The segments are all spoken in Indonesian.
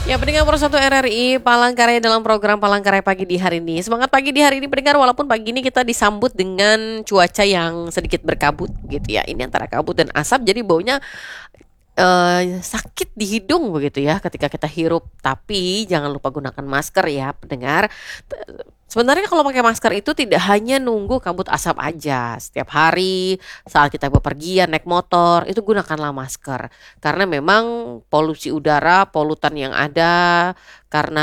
Ya, pendengar Pro 1 RRI Palangkaraya dalam program Palangkaraya pagi di hari ini. Semangat pagi di hari ini pendengar, walaupun pagi ini kita disambut dengan cuaca yang sedikit berkabut gitu ya. Ini antara kabut dan asap, jadi baunya sakit di hidung begitu ya ketika kita hirup. Tapi jangan lupa gunakan masker ya pendengar. Sebenarnya kalau pakai masker itu tidak hanya nunggu kabut asap aja. Setiap hari saat kita bepergian naik motor itu gunakanlah masker. Karena memang polusi udara, polutan yang ada karena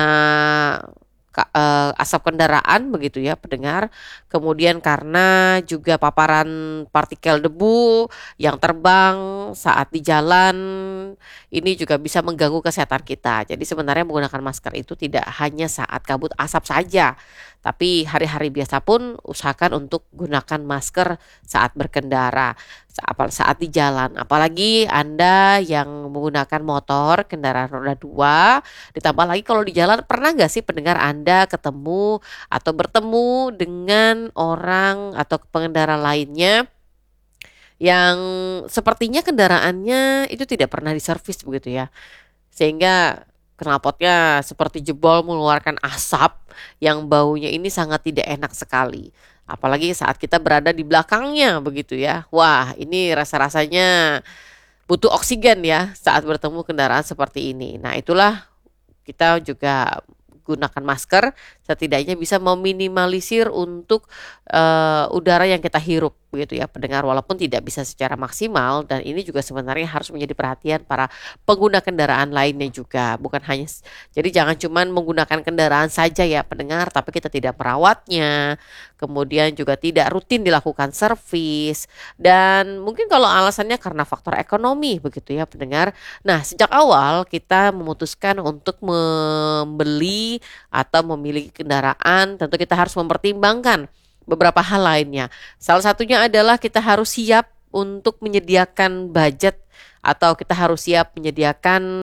asap kendaraan begitu ya pendengar. Kemudian karena juga paparan partikel debu yang terbang saat di jalan, ini juga bisa mengganggu kesehatan kita. Jadi sebenarnya menggunakan masker itu tidak hanya saat kabut asap saja, tapi hari-hari biasa pun usahakan untuk gunakan masker saat berkendara, saat di jalan. Apalagi Anda yang menggunakan motor kendaraan roda 2, ditambah lagi kalau di jalan, pernah nggak sih pendengar Anda ketemu atau bertemu dengan orang atau pengendara lainnya yang sepertinya kendaraannya itu tidak pernah diservis begitu ya, sehingga knalpotnya seperti jebol mengeluarkan asap yang baunya ini sangat tidak enak sekali. Apalagi saat kita berada di belakangnya begitu ya. Wah, ini rasa-rasanya butuh oksigen ya saat bertemu kendaraan seperti ini. Nah, itulah kita juga gunakan masker, setidaknya bisa meminimalisir untuk udara yang kita hirup begitu ya pendengar, walaupun tidak bisa secara maksimal. Dan ini juga sebenarnya harus menjadi perhatian para pengguna kendaraan lainnya juga, bukan hanya jadi jangan cuman menggunakan kendaraan saja ya pendengar, tapi kita tidak merawatnya, kemudian juga tidak rutin dilakukan servis, dan mungkin kalau alasannya karena faktor ekonomi begitu ya pendengar. Nah, sejak awal kita memutuskan untuk membeli atau memiliki kendaraan, tentu kita harus mempertimbangkan beberapa hal lainnya. Salah satunya adalah kita harus siap untuk menyediakan budget, atau kita harus siap menyediakan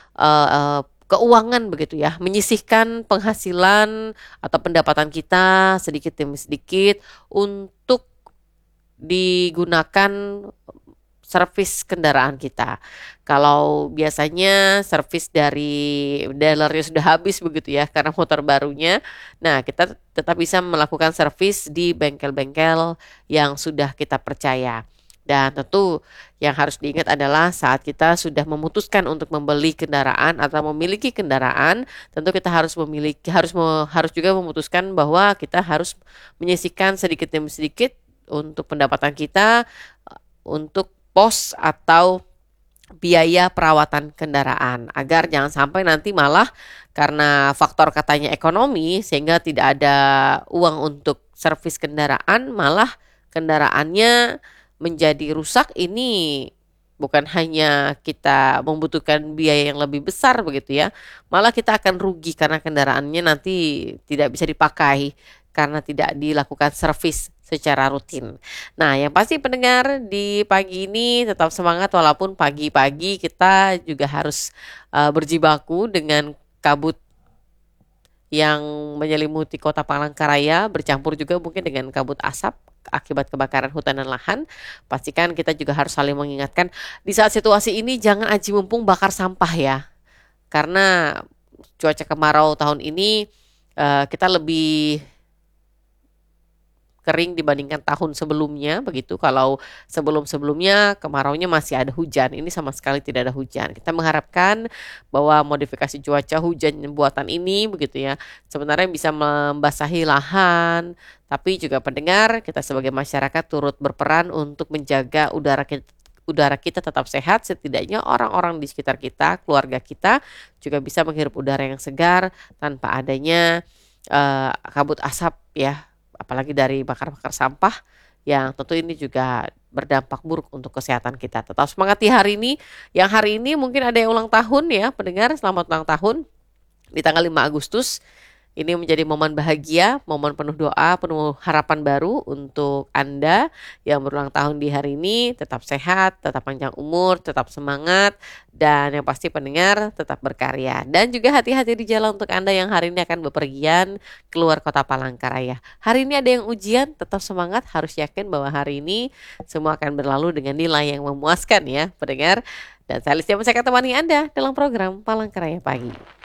keuangan begitu ya, menyisihkan penghasilan atau pendapatan kita sedikit demi sedikit untuk digunakan servis kendaraan kita. Kalau biasanya servis dari dealernya sudah habis begitu ya karena motor barunya, nah kita tetap bisa melakukan servis di bengkel-bengkel yang sudah kita percaya. Dan tentu yang harus diingat adalah saat kita sudah memutuskan untuk membeli kendaraan atau memiliki kendaraan, tentu kita harus juga memutuskan bahwa kita harus menyisihkan sedikit demi sedikit untuk pendapatan kita untuk pos atau biaya perawatan kendaraan, agar jangan sampai nanti malah karena faktor katanya ekonomi sehingga tidak ada uang untuk servis kendaraan, malah kendaraannya menjadi rusak. Ini bukan hanya kita membutuhkan biaya yang lebih besar begitu ya, malah kita akan rugi karena kendaraannya nanti tidak bisa dipakai karena tidak dilakukan servis secara rutin. Nah, yang pasti pendengar di pagi ini tetap semangat, walaupun pagi-pagi kita juga harus berjibaku dengan kabut yang menyelimuti kota Palangkaraya, bercampur juga mungkin dengan kabut asap akibat kebakaran hutan dan lahan. Pastikan kita juga harus saling mengingatkan di saat situasi ini, jangan aji mumpung bakar sampah ya. Karena cuaca kemarau tahun ini kita lebih kering dibandingkan tahun sebelumnya begitu. Kalau sebelum-sebelumnya kemaraunya masih ada hujan, ini sama sekali tidak ada hujan. Kita mengharapkan bahwa modifikasi cuaca hujan buatan ini begitu ya, sebenarnya bisa membasahi lahan, tapi juga pendengar, kita sebagai masyarakat turut berperan untuk menjaga udara kita tetap sehat. Setidaknya orang-orang di sekitar kita, keluarga kita juga bisa menghirup udara yang segar tanpa adanya kabut asap ya, apalagi dari bakar-bakar sampah yang tentu ini juga berdampak buruk untuk kesehatan kita. Tetap semangat di hari ini. Yang hari ini mungkin ada yang ulang tahun ya pendengar, selamat ulang tahun di tanggal 5 Agustus. Ini menjadi momen bahagia, momen penuh doa, penuh harapan baru untuk Anda yang berulang tahun di hari ini. Tetap sehat, tetap panjang umur, tetap semangat, dan yang pasti pendengar tetap berkarya. Dan juga hati-hati di jalan untuk Anda yang hari ini akan bepergian keluar kota Palangkaraya. Hari ini ada yang ujian, tetap semangat, harus yakin bahwa hari ini semua akan berlalu dengan nilai yang memuaskan ya pendengar. Dan saya Listia, saya akan temani Anda dalam program Palangkaraya Pagi.